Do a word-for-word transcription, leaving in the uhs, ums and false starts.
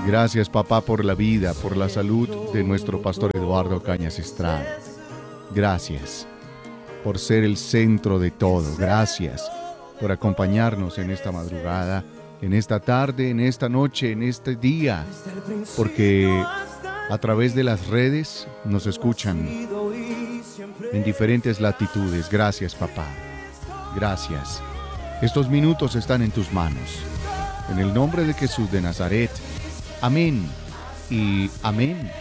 Gracias, papá, por la vida, por la salud de nuestro pastor Eduardo Cañas Estrada. Gracias por ser el centro de todo. Gracias por acompañarnos en esta madrugada, en esta tarde, en esta noche, en este día, porque a través de las redes nos escuchan en diferentes latitudes. Gracias, papá. Gracias. Estos minutos están en tus manos. En el nombre de Jesús de Nazaret. Amén y amén.